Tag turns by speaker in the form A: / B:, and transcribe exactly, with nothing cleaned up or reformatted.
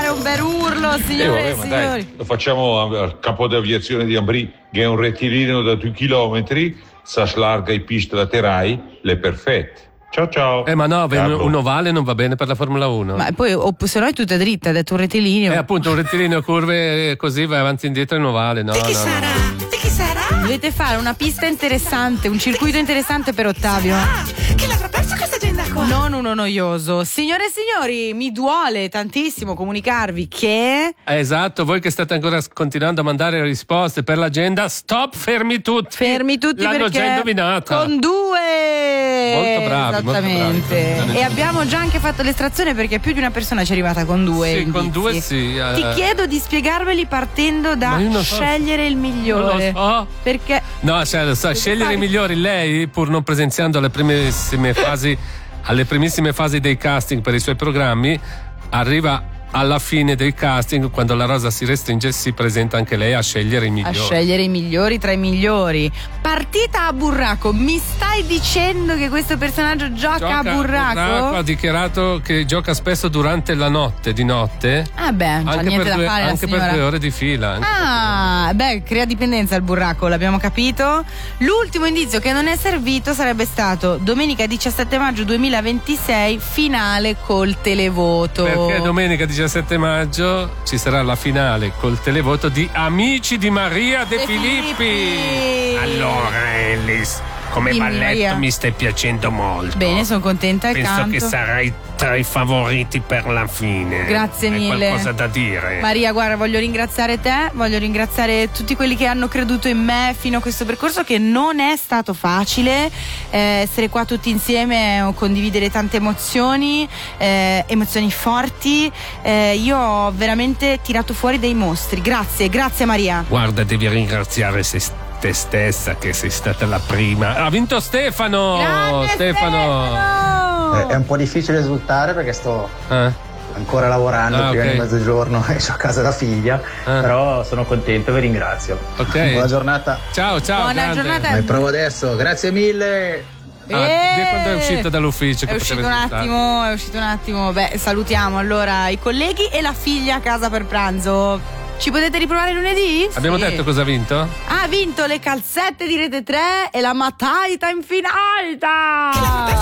A: fare un bel urlo, signore
B: eh,
A: e
B: vabbè,
A: signori.
B: dai, lo facciamo al capo d'aviazione di Ambri, che è un rettilineo da due chilometri, sa slarga i piste laterali, le perfette. Ciao ciao.
C: Eh ma no,
B: Carlo.
C: un ovale non va bene per la Formula uno.
A: Ma poi, o, se no è tutta dritta, ha detto un rettilineo.
C: È appunto un rettilineo, curve così, vai avanti e indietro in ovale, no?
D: Di chi
C: no,
D: sarà?
C: no.
D: Di chi sarà?
A: Dovete fare una pista interessante, un circuito interessante per Ottavio.
D: Ah, che l'avrà persa questa agenda qua?
A: Non uno noioso. Signore e signori, mi duole tantissimo comunicarvi che...
C: Eh, esatto, voi che state ancora continuando a mandare risposte per l'agenda, stop, fermi tutti.
A: Fermi tutti
C: L'hanno
A: perché
C: già indovinata.
A: con due.
C: Molto bravi,
A: esattamente.
C: molto bravi.
A: E abbiamo già anche fatto l'estrazione perché più di una persona ci è arrivata con due
C: Sì,
A: indizi.
C: con due sì. eh.
A: Ti chiedo di spiegarveli partendo da
C: Ma io non so.
A: scegliere il migliore.
C: Non lo so.
A: Perché
C: No, cioè, lo so, scegliere
A: fare-
C: i migliori. Lei, pur non presenziando alle primissime fasi, alle primissime fasi dei casting per i suoi programmi, arriva alla fine del casting, quando la rosa si restringe, si presenta anche lei a scegliere i
A: a
C: migliori.
A: scegliere i migliori tra i migliori. Partita a burraco. Mi stai dicendo che questo personaggio gioca,
C: Gioca
A: a burraco?
C: Ha dichiarato che gioca spesso durante la notte, di notte.
A: Ah beh, non c'ha
C: Anche,
A: niente
C: per
A: da
C: due,
A: fare la
C: anche per
A: signora.
C: due ore di fila. anche
A: Ah, beh, crea dipendenza il burraco, l'abbiamo capito. L'ultimo indizio che non è servito sarebbe stato domenica diciassette maggio duemilaventisei, finale col televoto.
C: Perché domenica diciassette maggio ci sarà la finale col televoto di Amici di Maria De,
A: De
C: Filippi.
A: Filippi.
E: Allora, Ellis, come
A: Dimmi,
E: balletto
A: Maria.
E: mi stai piacendo molto.
A: Bene, sono contenta e
E: Penso
A: canto.
E: che sarai tra i favoriti per la fine.
A: Grazie
E: Hai
A: mille.
E: qualcosa da dire?
A: Maria, guarda, voglio ringraziare te, voglio ringraziare tutti quelli che hanno creduto in me fino a questo percorso che non è stato facile, eh, essere qua tutti insieme, condividere tante emozioni, eh, emozioni forti. Eh, io ho veramente tirato fuori dei mostri. Grazie, grazie Maria.
E: Guarda, devi ringraziare se te stessa che sei stata la prima.
C: Ha vinto Stefano.
A: Grande
C: Stefano.
A: Stefano!
F: È un po' difficile esultare perché sto
C: Eh?
F: ancora lavorando
C: Ah,
F: prima
C: ok.
F: di mezzogiorno e sono a casa da figlia,
C: Ah.
F: però sono contento e vi ringrazio.
C: Ok.
F: Buona giornata.
C: Ciao, ciao.
A: Buona
C: grande.
A: giornata.
F: Mi provo adesso, grazie mille.
C: Ah,
A: Eh!
C: di quando è uscita dall'ufficio? che
A: È uscito un
C: poteva risultare.
A: attimo, è uscito un attimo. Beh, salutiamo allora i colleghi e la figlia a casa per pranzo. Ci potete riprovare lunedì?
C: Abbiamo
A: Sì.
C: detto cosa ha vinto?
A: Ha vinto le calzette di Rete tre e la Mataita in finalta!